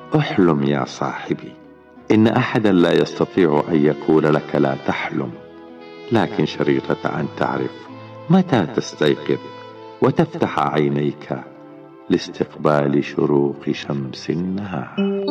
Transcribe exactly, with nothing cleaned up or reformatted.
احلم يا صاحبي، إن أحدا لا يستطيع أن يقول لك لا تحلم، لكن شريطة أن تعرف متى تستيقظ وتفتح عينيك لاستقبال شروق شمس النهار.